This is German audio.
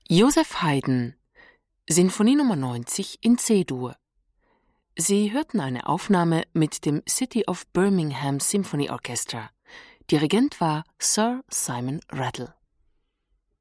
Joseph Haydn, Sinfonie Nummer 90 in C-Dur. Sie hörten eine Aufnahme mit dem City of Birmingham Symphony Orchestra. Dirigent war Sir Simon Rattle.